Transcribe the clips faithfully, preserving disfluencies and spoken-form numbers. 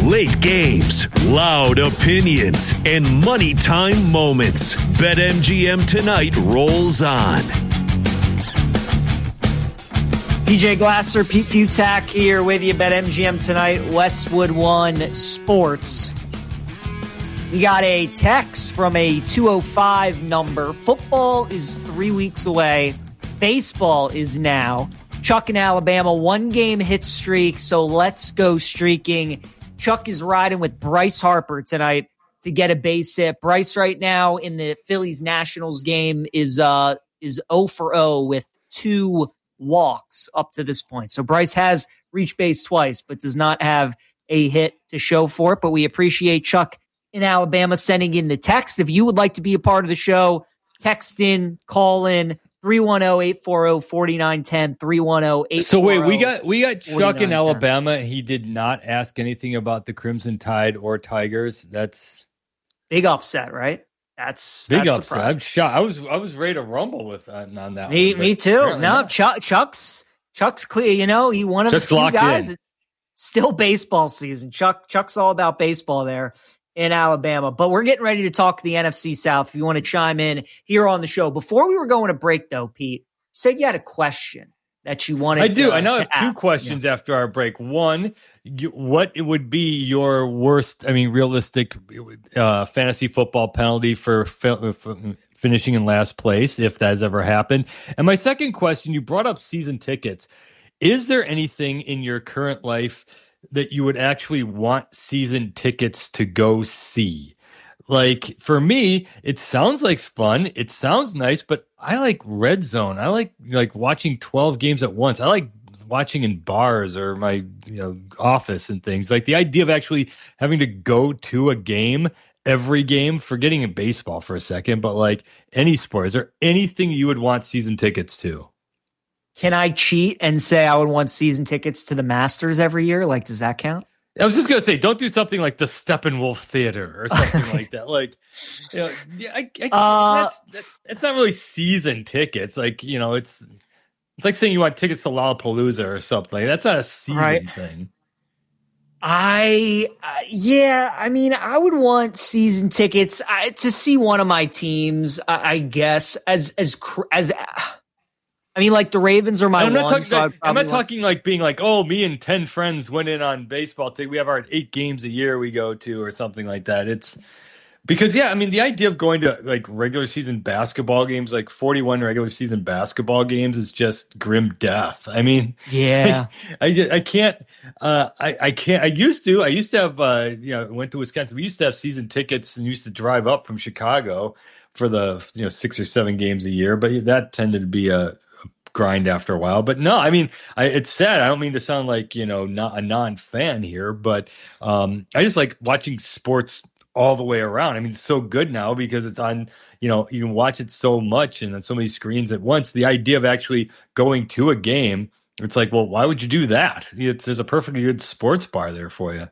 Late games, loud opinions, and money time moments. BetMGM Tonight rolls on. P J Glasser, Pete Futak here with you. BetMGM Tonight, Westwood One Sports. We got a text from a two oh five number. Football is three weeks away. Baseball is now. Chuck in Alabama, one-game hit streak, so let's go streaking. Chuck is riding with Bryce Harper tonight to get a base hit. Bryce right now in the Phillies-Nationals game is uh is oh for oh with two walks up to this point. So Bryce has reached base twice, but does not have a hit to show for it. But we appreciate Chuck in Alabama sending in the text. If you would like to be a part of the show, text in, call in, three one zero, eight four zero, four nine one zero, three one zero, eight four zero, So wait, we got we got Chuck in Alabama. He did not ask anything about the Crimson Tide or Tigers. That's big upset, right? That's big that's upset. surprising. I'm shocked. I was I was ready to rumble with uh, on that. Me, one, me too. No, not. Chuck, Chuck's Chuck's clear. You know, he one of Chuck's the few locked guys. in. It's still baseball season. Chuck Chuck's all about baseball there in Alabama. But we're getting ready to talk the N F C South. If you want to chime in here on the show, before we were going to break, though, Pete, you said you had a question that you wanted. I do. To, I now to have two ask. questions Yeah. after our break. One, you, what it would be your worst, I mean, realistic uh, fantasy football penalty for, fi- for finishing in last place, if that has ever happened? And my second question, you brought up season tickets. Is there anything in your current life that you would actually want season tickets to go see? Like, for me, it sounds like fun. It sounds nice, but I like Red Zone. I like like watching twelve games at once. I like watching in bars or my you know office and things. Like the idea of actually having to go to a game, every game, forgetting in baseball for a second, but like any sport. Is there anything you would want season tickets to? Can I cheat and say I would want season tickets to the Masters every year? Like, does that count? I was just gonna say, don't do something like the Steppenwolf Theater or something like that. Like, you know, yeah, I, I, Uh, that's that, it's not really season tickets. Like, you know, it's it's like saying you want tickets to Lollapalooza or something. That's not a season Right. thing. I, uh, yeah, I mean, I would want season tickets uh, to see one of my teams, I, I guess, as, as, cr- as, uh, I mean, like the Ravens are my I'm not one. talking. so I'd I'm probably not want- talking like being like, oh, me and ten friends went in on baseball. T- we have our eight games a year we go to, or something like that. It's because, yeah, I mean, the idea of going to like regular season basketball games, like forty-one regular season basketball games, is just grim death. I mean, Yeah. I, I can't. Uh, I I can't. I used to. I used to have. Uh, you know, went to Wisconsin. We used to have season tickets and used to drive up from Chicago for the you know six or seven games a year. But that tended to be a grind after a while. But no, I mean, I, it's sad. I don't mean to sound like, you know, not a non-fan here, but um, I just like watching sports all the way around. I mean, it's so good now because it's on, you know, you can watch it so much and on so many screens at once. The idea of actually going to a game, it's like, well, why would you do that? It's, there's a perfectly good sports bar there for you.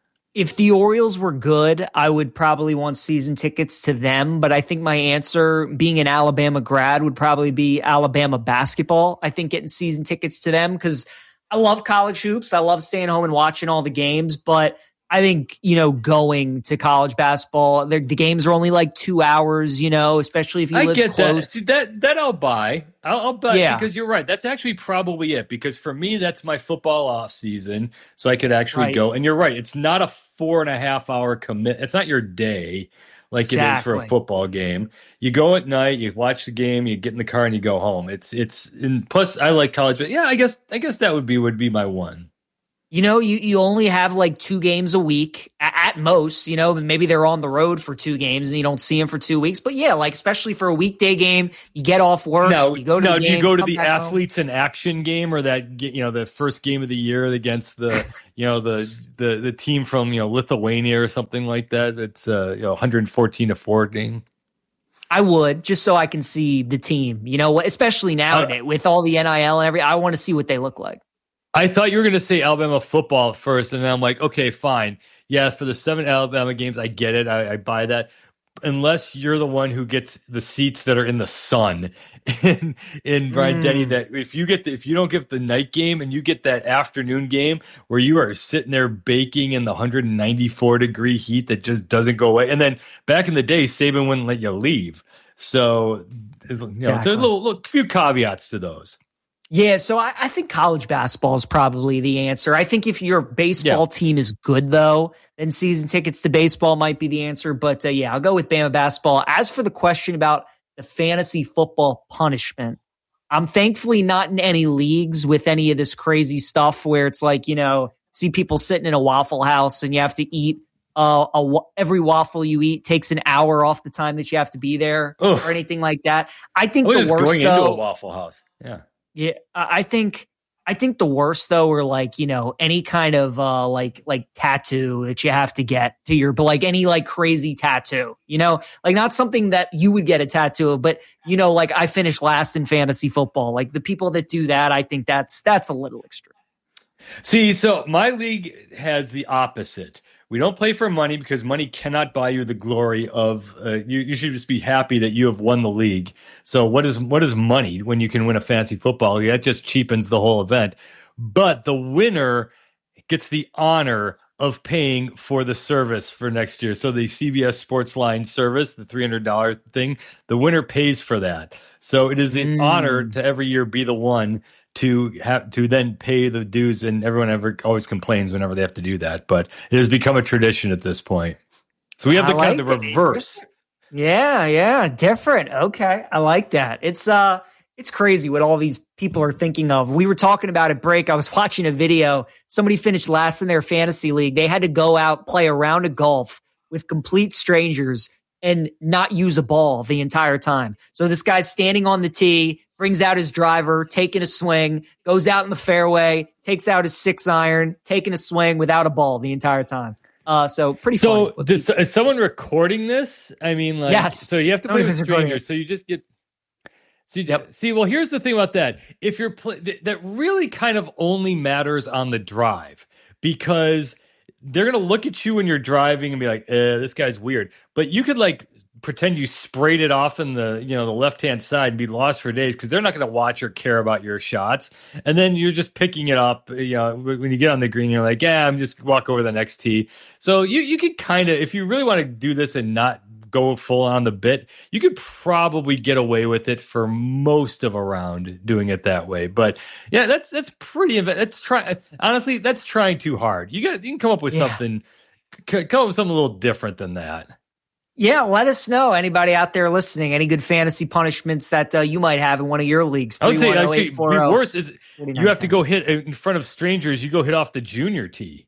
If the Orioles were good, I would probably want season tickets to them. But I think my answer, being an Alabama grad, would probably be Alabama basketball. I think getting season tickets to them because I love college hoops. I love staying home and watching all the games. But I think, you know, going to college basketball, the games are only like two hours, you know, especially if you I live get close. that. See, that that I'll buy. I'll, I'll buy Yeah. because you're right. That's actually probably it. Because for me, that's my football off season, so I could actually Right. go. And you're right. It's not a four and a half hour commit. It's not your day like it is for a Exactly. football game. You go at night, you watch the game, you get in the car, and you go home. It's it's. And plus, I like college. But yeah, I guess I guess that would be would be my one. You know, you, you only have like two games a week at, at most, you know, maybe they're on the road for two games and you don't see them for two weeks. But yeah, like especially for a weekday game, you get off work, No, you go to no. the Do game, you go to come the back home. athletes in action game or that you know the first game of the year against the you know the the the team from you know Lithuania or something like that? That's uh, you know one fourteen to four game. I would, just so I can see the team, you know, especially nowadays Uh, with all the N I L and every, I want to see what they look like. I thought you were going to say Alabama football at first, and then I'm like, okay, fine, yeah, for the seven Alabama games, I get it, I, I buy that. unless you're the one who gets the seats that are in the sun in in Brian Mm. Denny, that if you get the, if you don't get the night game and you get that afternoon game where you are sitting there baking in the one hundred ninety-four degree heat that just doesn't go away. And then back in the day, Saban wouldn't let you leave. So you know, Exactly. it's a little, little few caveats to those. Yeah, so I, I think college basketball is probably the answer. I think if your baseball Yeah. team is good, though, then season tickets to baseball might be the answer. But uh, yeah, I'll go with Bama basketball. As for the question about the fantasy football punishment, I'm thankfully not in any leagues with any of this crazy stuff where it's like, you know, see people sitting in a Waffle House and you have to eat uh, a, wa- every waffle you eat takes an hour off the time that you have to be there Oof. or anything like that. I think I was the just worst, going though, into a Waffle House. Yeah. yeah, I I think I think the worst though are like, you know, any kind of uh like like tattoo that you have to get to your, but like any like crazy tattoo, you know, like not something that you would get a tattoo of, but you know, like I finished last in fantasy football. Like the people that do that, I think that's that's a little extreme. See, so my league has the opposite. We don't play for money because money cannot buy you the glory of. Uh, you, you should just be happy that you have won the league. So what is what is money when you can win a fantasy football league? That just cheapens the whole event. But the winner gets the honor of paying for the service for next year. So the C B S Sports Line service, the three hundred dollars thing, the winner pays for that. So it is an Mm. honor to every year be the one to have to then pay the dues, and everyone ever always complains whenever they have to do that, but it has become a tradition at this point. So we have I the kind of like the it. reverse. Yeah, yeah, different. Okay, I like that. It's uh, it's crazy what all these people are thinking of. We were talking about at break. I was watching a video. Somebody finished last in their fantasy league. They had to go out play a round of golf with complete strangers and not use a ball the entire time. So this guy's standing on the tee, brings out his driver, taking a swing, goes out in the fairway, takes out his six iron, taking a swing without a ball the entire time. Uh, so pretty So funny. does, is someone recording this? I mean, like, Yes. so you have to Somebody play with was recording strangers. So you just get. So you, Yep. See, well, here's the thing about that. If you're pl- th- that really kind of only matters on the drive, because they're gonna look at you when you're driving and be like, eh, "This guy's weird." But you could like pretend you sprayed it off in the you know the left hand side and be lost for days because they're not going to watch or care about your shots. And then you're just picking it up. You know, when you get on the green, you're like, "Yeah, I'm just walk over the next tee." So you you could kind of, if you really want to do this and not go full on the bit, you could probably get away with it for most of a round doing it that way. But yeah, that's that's pretty. That's try honestly, that's trying too hard. You got you can come up with Yeah. something. c- Come up with something a little different than that. Yeah, let us know. Anybody out there listening, any good fantasy punishments that uh, you might have in one of your leagues? I would say three one that zero could eight be four zero. worse is you have to go hit in front of strangers. You go hit off the junior tee.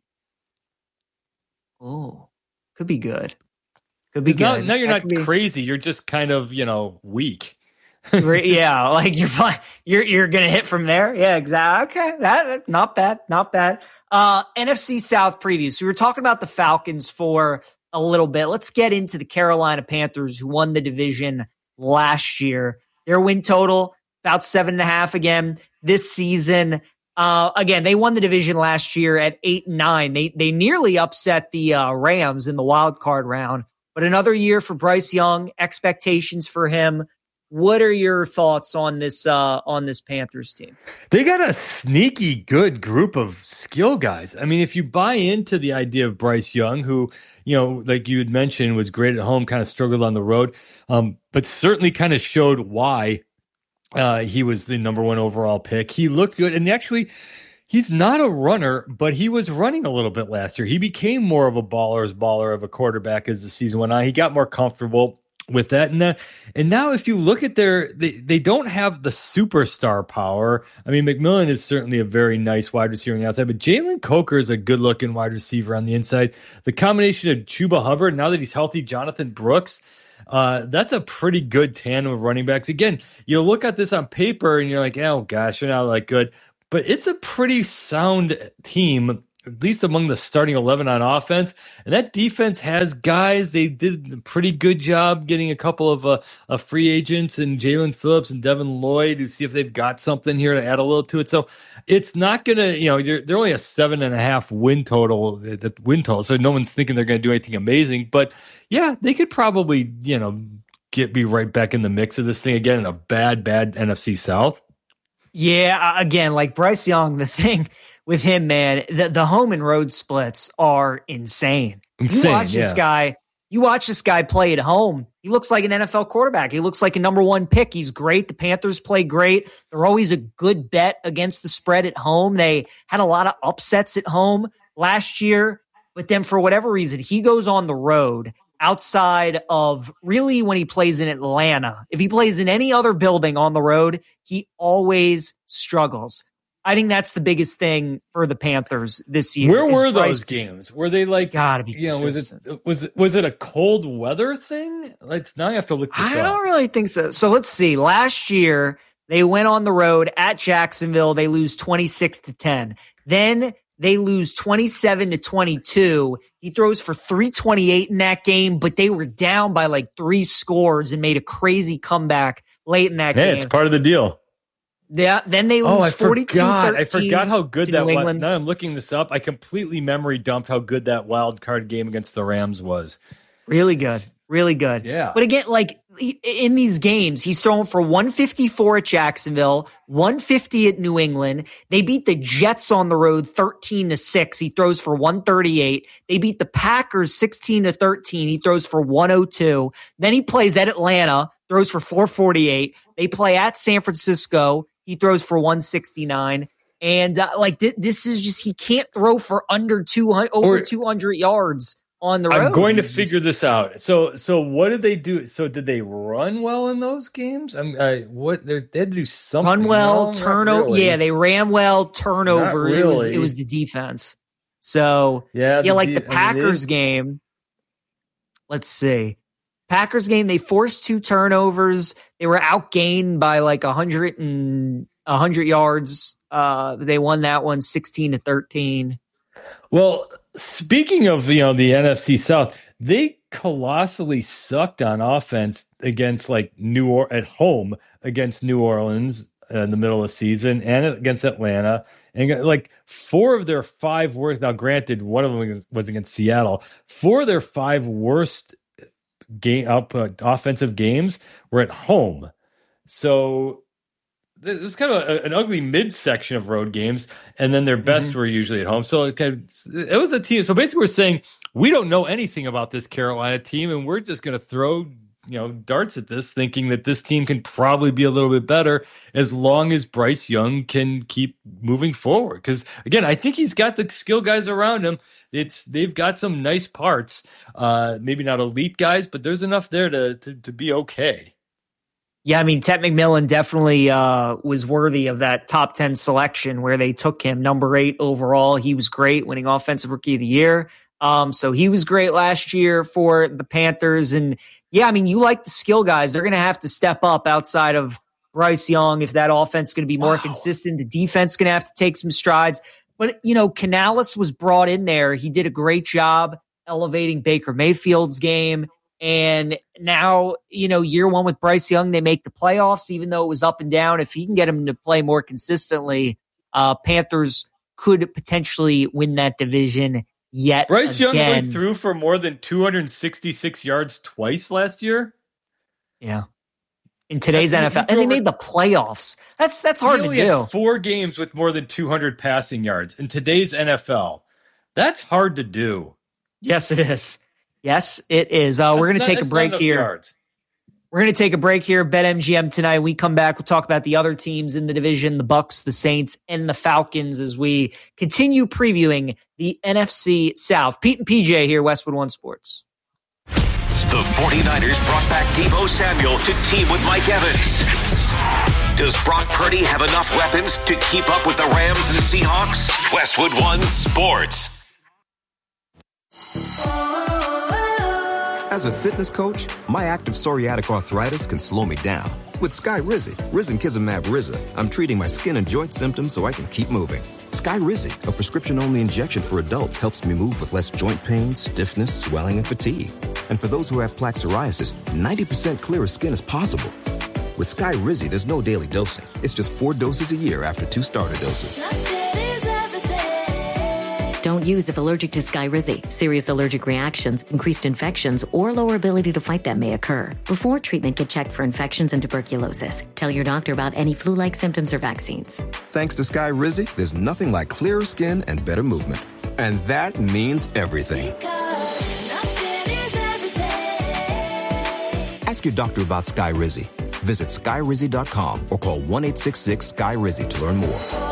Oh, could be good. Could be 'Cause Now, good. now you're That not could be- crazy. You're just kind of, you know, weak. Re- yeah, like you're fine. You're you're gonna hit from there. Yeah, exactly. Okay, that that's not bad, not bad. Uh, N F C South preview. So we were talking about the Falcons for a little bit. Let's get into the Carolina Panthers, who won the division last year. Their win total about seven and a half again this season. Uh, again, they won the division last year at eight and nine. They they nearly upset the uh, Rams in the wild card round. But another year for Bryce Young. Expectations for him. What are your thoughts on this uh, on this Panthers team? They got a sneaky good group of skill guys. I mean, if you buy into the idea of Bryce Young, who, you know, like you had mentioned, was great at home, kind of struggled on the road, um, but certainly kind of showed why uh, he was the number one overall pick. He looked good. And actually, he's not a runner, but he was running a little bit last year. He became more of a baller's baller of a quarterback as the season went on. He got more comfortable with that. And that, and now if you look at their, they, they don't have the superstar power. I mean, McMillan is certainly a very nice wide receiver on the outside, but Jalen Coker is a good looking wide receiver on the inside. The combination of Chuba Hubbard, now that he's healthy, Jonathan Brooks, uh, that's a pretty good tandem of running backs. Again, you look at this on paper and you're like, oh gosh, you're not like good, but it's a pretty sound team at least among the starting eleven on offense. And that defense has guys. They did a pretty good job getting a couple of uh, uh, free agents and Jalen Phillips and Devin Lloyd to see if they've got something here to add a little to it. So it's not going to, you know, they're, they're only a seven and a half win total, the win total. So no one's thinking they're going to do anything amazing. But yeah, they could probably, you know, get be right back in the mix of this thing again in a bad, bad N F C South. Yeah, again, like Bryce Young, the thing with him, man, the, the home and road splits are insane. Insane, you watch yeah. this guy, you watch this guy play at home. He looks like an N F L quarterback. He looks like a number one pick. He's great. The Panthers play great. They're always a good bet against the spread at home. They had a lot of upsets at home last year, but then for whatever reason, he goes on the road outside of really when he plays in Atlanta. If he plays in any other building on the road, he always struggles. I think that's the biggest thing for the Panthers this year. Where were those games? Were they like, gotta be, you know, was it, was it, was it a cold weather thing? Let's now I have to look this I up. don't really think so. So let's see. Last year, they went on the road at Jacksonville. They lose twenty-six to ten. Then they lose twenty-seven to twenty-two. He throws for three twenty-eight in that game, but they were down by like three scores and made a crazy comeback late in that hey, game. It's part of the deal. Yeah, then they lose oh, I forty-two forgot. I forgot how good that was. England. Now I'm looking this up. I completely memory dumped how good that wild card game against the Rams was. Really good. Really good. Yeah. But again, like in these games, he's throwing for one fifty-four at Jacksonville, one fifty at New England. They beat the Jets on the road thirteen to six. He throws for one thirty-eight. They beat the Packers sixteen to thirteen. He throws for one oh two. Then he plays at Atlanta, throws for four forty-eight. They play at San Francisco. He throws for one sixty-nine. And uh, like th- this is just, he can't throw for under two hundred, over or, two hundred yards on the road. I'm going to He's figure just, this out. So, so what did they do? So did they run well in those games? I'm, I, what they had to do something. Run well, no, turnover. really. Yeah, they ran well, turnover. Really. It was, it was the defense. So yeah, yeah, like de- the Packers I mean, game. Let's see. Packers game, they forced two turnovers. They were outgained by like a hundred and a hundred yards. Uh, they won that one sixteen to thirteen. Well, speaking of, you know, the N F C South, they colossally sucked on offense against like New or at home against New Orleans in the middle of the season and against Atlanta. And like four of their five worst, now granted, one of them was against Seattle. Four of their five worst game up uh, offensive games were at home. So it was kind of a, an ugly midsection of road games, and then their best mm-hmm. were usually at home. So it, kind of, it was a team. So basically, we're saying we don't know anything about this Carolina team, and we're just going to throw you know darts at this, thinking that this team can probably be a little bit better as long as Bryce Young can keep moving forward. Because again, I think he's got the skill guys around him. It's they've got some nice parts, uh, maybe not elite guys, but there's enough there to to, to be okay. Yeah, I mean, Ted McMillan definitely uh, was worthy of that top ten selection where they took him number eight overall. He was great, winning Offensive Rookie of the Year. Um, so he was great last year for the Panthers. And yeah, I mean, you like the skill guys. They're going to have to step up outside of Bryce Young if that offense is going to be more wow. consistent. The defense is going to have to take some strides. But, you know, Canales was brought in there. He did a great job elevating Baker Mayfield's game. And now, you know, year one with Bryce Young, they make the playoffs, even though it was up and down. If he can get him to play more consistently, uh, Panthers could potentially win that division yet Bryce again. Young went through for more than two hundred sixty-six yards twice last year. Yeah. In today's N F L. And they made the playoffs. That's that's hard to do. Four games with more than two hundred passing yards. In today's N F L, that's hard to do. Yes, it is. Yes, it is. Uh, we're going to take a break here. Yards. We're going to take a break here. BetMGM tonight. We come back. We'll talk about the other teams in the division, the Bucks, the Saints, and the Falcons as we continue previewing the N F C South. Pete and P J here, Westwood One Sports. The 49ers brought back Deebo Samuel to team with Mike Evans. Does Brock Purdy have enough weapons to keep up with the Rams and Seahawks? Westwood One Sports. As a fitness coach, my active psoriatic arthritis can slow me down. With Skyrizi, risankizumab Riza, I'm treating my skin and joint symptoms so I can keep moving. Skyrizi, a prescription-only injection for adults, helps me move with less joint pain, stiffness, swelling, and fatigue. And for those who have plaque psoriasis, ninety percent clearer skin is possible. With Skyrizi, there's no daily dosing. It's just four doses a year after two starter doses. Don't use if allergic to Skyrizi. Serious allergic reactions, increased infections, or lower ability to fight them may occur. Before treatment, get checked for infections and tuberculosis. Tell your doctor about any flu-like symptoms or vaccines. Thanks to Skyrizi, there's nothing like clearer skin and better movement. And that means everything. Ask your doctor about Skyrizi. Visit Skyrizi dot com or call one eight six six Skyrizi to learn more.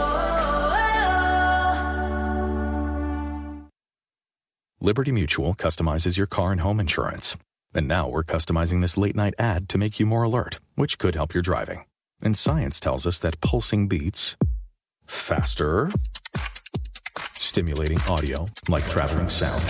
Liberty Mutual customizes your car and home insurance. And now we're customizing this late-night ad to make you more alert, which could help your driving. And science tells us that pulsing beats, faster, stimulating audio like traveling sound,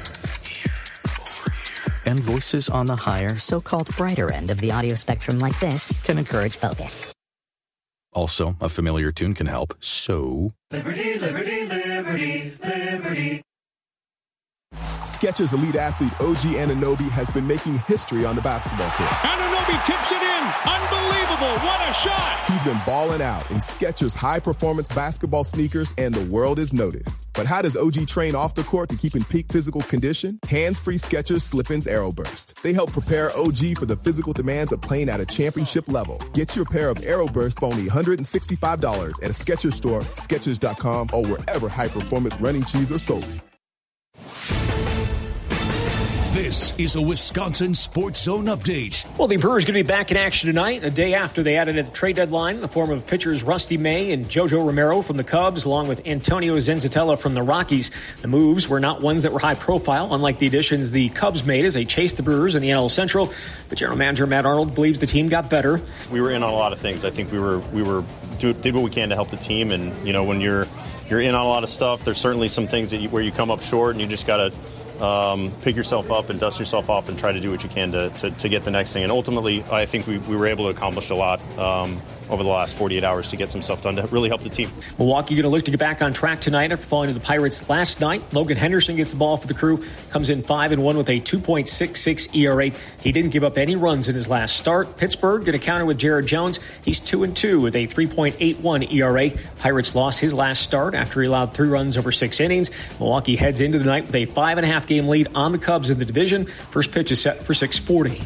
and voices on the higher, so-called brighter end of the audio spectrum like this can encourage focus. Also, a familiar tune can help, so... Liberty, liberty, liberty, liberty. Skechers elite athlete O G Anunoby has been making history on the basketball court. Anunoby tips it in. Unbelievable. What a shot. He's been balling out in Skechers high-performance basketball sneakers, and the world is noticed. But how does O G train off the court to keep in peak physical condition? Hands-free Skechers Slip-ins AeroBurst. They help prepare O G for the physical demands of playing at a championship level. Get your pair of AeroBurst for only one hundred sixty-five dollars at a Skechers store, Skechers dot com, or wherever high-performance running shoes are sold. This is a Wisconsin Sports Zone update. Well, the Brewers going to be back in action tonight, a day after they added at the trade deadline in the form of pitchers Rusty May and Jojo Romero from the Cubs, along with Antonio Zenzatella from the Rockies. The moves were not ones that were high profile, unlike the additions the Cubs made as they chased the Brewers in the N L Central. But General Manager Matt Arnold believes the team got better. We were in on a lot of things. I think we were we were do, did what we can to help the team, and you know when you're you're in on a lot of stuff, there's certainly some things that you, where you come up short, and you just got to. Um, pick yourself up and dust yourself off and try to do what you can to, to, to get the next thing. And ultimately, I think we, we were able to accomplish a lot um, over the last forty-eight hours to get some stuff done to really help the team. Milwaukee going to look to get back on track tonight after falling to the Pirates last night. Logan Henderson gets the ball for the Crew, comes in five and one with a two point six six E R A. He didn't give up any runs in his last start. Pittsburgh going to counter with Jared Jones. He's two and two with a three point eight one E R A. Pirates lost his last start after he allowed three runs over six innings. Milwaukee heads into the night with a five and a half game lead on the Cubs in the division. First pitch is set for six forty.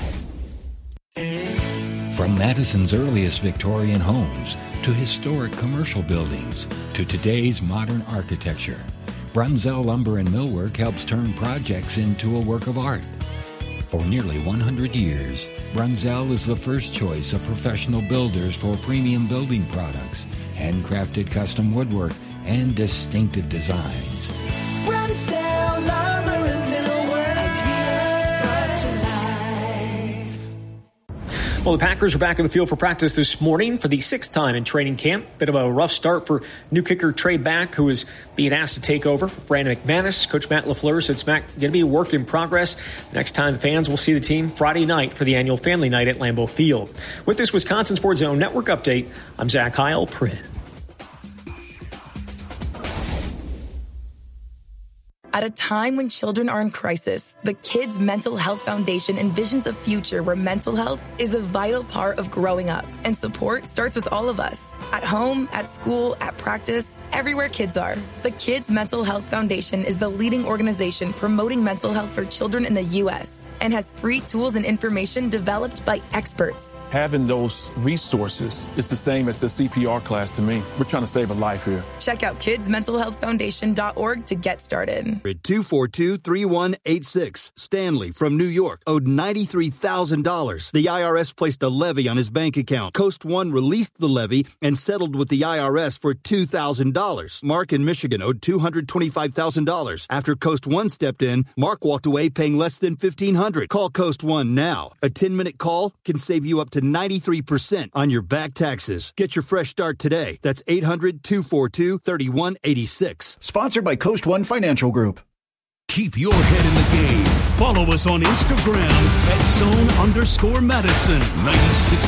From Madison's earliest Victorian homes to historic commercial buildings to today's modern architecture, Brunzell Lumber and Millwork helps turn projects into a work of art. For nearly one hundred years, Brunzell is the first choice of professional builders for premium building products, handcrafted custom woodwork, and distinctive designs. Brunzell Lumber and Millwork, ideas brought to life. Well, the Packers are back in the field for practice this morning for the sixth time in training camp. Bit of a rough start for new kicker Trey Back, who is being asked to take over. Brandon McManus, Coach Matt LaFleur said it's going to be a work in progress. The next time the fans will see the team Friday night for the annual family night at Lambeau Field. With this Wisconsin Sports Zone Network update, I'm Zach Heil-Prin. At a time when children are in crisis, the Kids Mental Health Foundation envisions a future where mental health is a vital part of growing up. And support starts with all of us. At home, at school, at practice, everywhere kids are. The Kids Mental Health Foundation is the leading organization promoting mental health for children in the U S and has free tools and information developed by experts. Having those resources is the same as the C P R class to me. We're trying to save a life here. Check out kids mental health foundation dot org to get started. two four two, three one eight six. Stanley from New York owed ninety-three thousand dollars. The I R S placed a levy on his bank account. Coast One released the levy and settled with the I R S for two thousand dollars. Mark in Michigan owed two hundred twenty-five thousand dollars. After Coast One stepped in, Mark walked away paying less than fifteen hundred dollars. Call Coast One now. A ten-minute call can save you up to ninety-three percent on your back taxes. Get your fresh start today. That's eight hundred, two four two, three one eight six. Sponsored by Coast One Financial Group. Keep your head in the game. Follow us on Instagram at zone underscore Madison ninety-six